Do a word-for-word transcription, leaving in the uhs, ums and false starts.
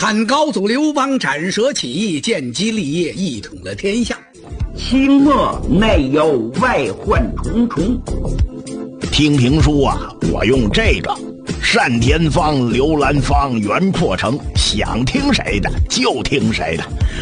汉高祖刘邦斩蛇起义，建基立业，一统了天下。 清末内忧外患重重。 听评书啊，我用这个单田芳、刘兰芳、袁阔成，想听谁的就听谁的。